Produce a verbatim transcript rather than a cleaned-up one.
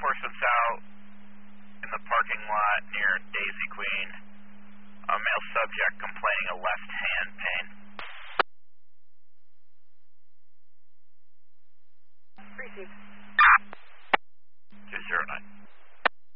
enforcement's out in the parking lot near Daisy Queen. A male subject complaining of left hand pain.